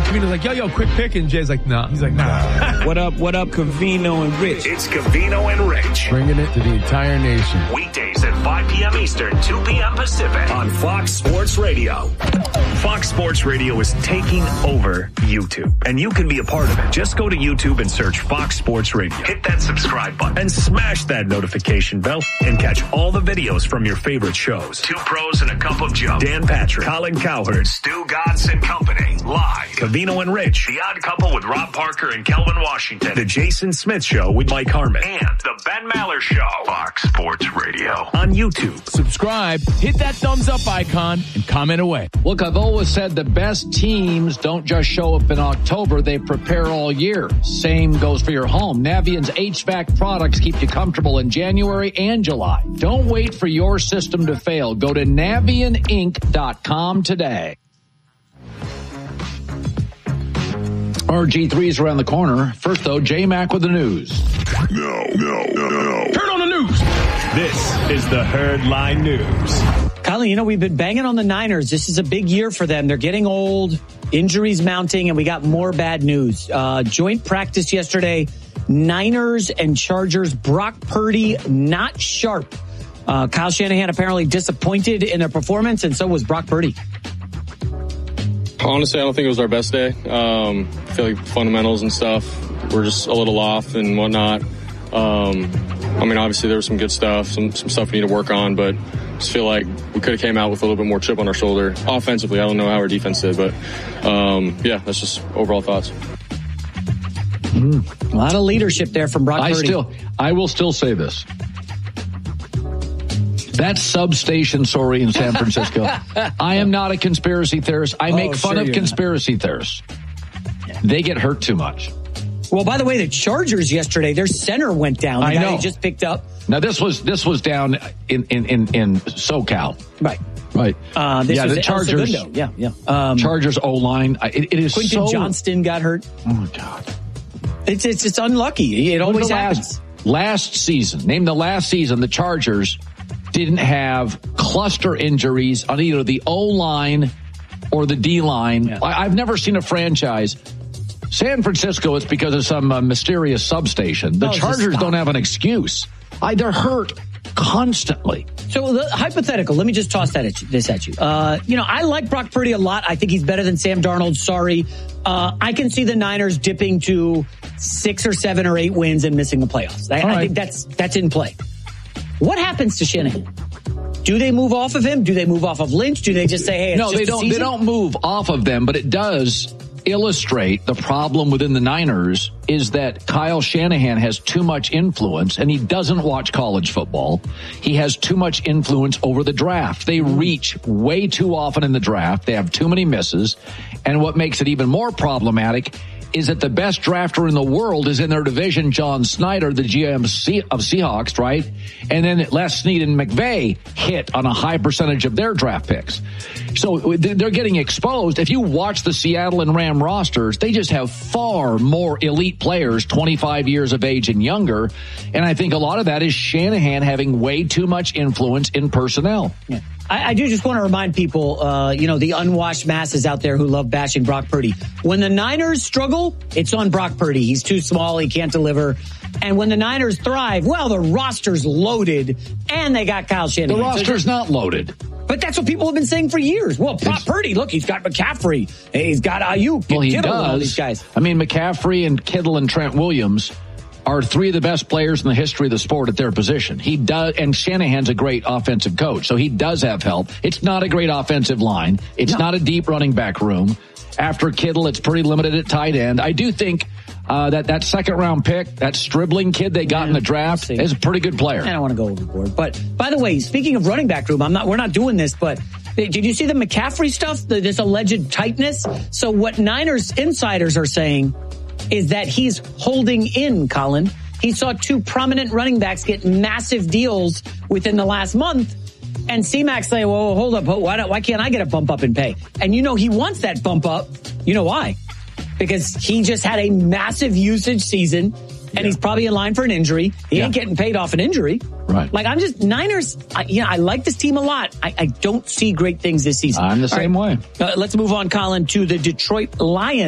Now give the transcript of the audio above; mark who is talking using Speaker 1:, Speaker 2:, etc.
Speaker 1: Covino's like, yo, quick pick. And Jay's like, nah. He's like, nah.
Speaker 2: What up, Covino and Rich?
Speaker 3: It's Covino and Rich.
Speaker 1: Bringing it to the entire nation.
Speaker 3: Weekdays at 5 p.m. Eastern, 2 p.m. Pacific on Fox Sports Radio. Fox Sports Radio is taking over YouTube, and you can be a part of it. Just go to YouTube and search Fox Sports Radio. Hit that subscribe button and smash that notification bell and catch all the videos from your favorite shows. Two Pros and a Cup of Joe. Dan Patrick, Colin Cowherd, Stu Gatz and Company. Live. Covino and Rich. The Odd Couple with Rob Parker and Kelvin Washington. The Jason Smith Show with Mike Harmon. And the Ben Maller Show. Fox Sports Radio on YouTube.
Speaker 1: Subscribe, hit that thumbs up icon, and comment away.
Speaker 4: Look, I've always said the best teams don't just show up in October, they prepare all year. Same goes for your home. Navient's HVAC products keep you comfortable in January and July. Don't wait for your system to fail. Go to NavientInc.com today. RG3 is around the corner. First, though, J-Mac with the news.
Speaker 3: No.
Speaker 1: Turn on the news.
Speaker 5: This is the Herd Line News.
Speaker 2: Colin, we've been banging on the Niners. This is a big year for them. They're getting old, injuries mounting, and we got more bad news. Joint practice yesterday, Niners and Chargers. Brock Purdy not sharp. Kyle Shanahan apparently disappointed in their performance, and so was Brock Purdy.
Speaker 6: Honestly, I don't think it was our best day. I feel like fundamentals and stuff were just a little off and whatnot. Obviously there was some good stuff, some stuff we need to work on, but I just feel like we could have came out with a little bit more chip on our shoulder. Offensively, I don't know how our defense did, but that's just overall thoughts.
Speaker 2: A lot of leadership there from Brock Purdy.
Speaker 4: I will still say this. That substation story in San Francisco. I am not a conspiracy theorist. I make fun of conspiracy theorists. Yeah. They get hurt too much.
Speaker 2: Well, by the way, the Chargers yesterday, their center went down. The guy they just picked up.
Speaker 4: Now this was down in SoCal.
Speaker 2: Right.
Speaker 4: The Chargers. Chargers O-line. It is
Speaker 2: Quentin Johnston got hurt.
Speaker 4: Oh my God.
Speaker 2: It's unlucky. It always happens.
Speaker 4: Last season, name the last season the Chargers didn't have cluster injuries on either the O-line or the D-line. Yeah. I've never seen a franchise. San Francisco, it's because of some mysterious substation. The Chargers don't have an excuse. They're hurt constantly.
Speaker 2: So hypothetical, let me just toss this at you. I like Brock Purdy a lot. I think he's better than Sam Darnold. Sorry. I can see the Niners dipping to 6 or 7 or 8 wins and missing the playoffs. I think that's in play. What happens to Shanahan? Do they move off of him? Do they move off of Lynch? Do they just say, hey, it's
Speaker 4: no,
Speaker 2: just
Speaker 4: they don't. They don't move off of them, but it does illustrate the problem within the Niners is that Kyle Shanahan has too much influence and he doesn't watch college football. He has too much influence over the draft. They reach way too often in the draft. They have too many misses. And what makes it even more problematic is that the best drafter in the world is in their division, John Snyder, the GM of Seahawks, right? And then Les Snead and McVay hit on a high percentage of their draft picks. So they're getting exposed. If you watch the Seattle and Ram rosters, they just have far more elite players, 25 years of age and younger. And I think a lot of that is Shanahan having way too much influence in personnel.
Speaker 2: Yeah. I do just want to remind people, the unwashed masses out there who love bashing Brock Purdy. When the Niners struggle, it's on Brock Purdy. He's too small. He can't deliver. And when the Niners thrive, well, the roster's loaded and they got Kyle Shanahan.
Speaker 4: The roster's not loaded.
Speaker 2: But that's what people have been saying for years. Well, Brock Purdy, look, he's got McCaffrey. He's got Ayuk.
Speaker 4: Well, he
Speaker 2: Kittle
Speaker 4: does.
Speaker 2: And all these guys.
Speaker 4: I mean, McCaffrey and Kittle and Trent Williams are 3 of the best players in the history of the sport at their position. He does, and Shanahan's a great offensive coach, so he does have help. It's not a great offensive line. It's not a deep running back room. After Kittle, it's pretty limited at tight end. I do think that second round pick, that Stribling kid they got in the draft, is a pretty good player.
Speaker 2: I don't want to go overboard. But by the way, speaking of running back room, we're not doing this, but did you see the McCaffrey stuff? This alleged tightness? So what Niners insiders are saying is that he's holding in, Colin. He saw 2 prominent running backs get massive deals within the last month. And C-Mac say, well, hold up. Why can't I get a bump up in pay? And he wants that bump up. You know why? Because he just had a massive usage season and he's probably in line for an injury. He ain't getting paid off an injury.
Speaker 4: Right.
Speaker 2: Niners, I like this team a lot. I don't see great things this season.
Speaker 4: I'm the same way.
Speaker 2: Let's move on, Colin, to the Detroit Lions.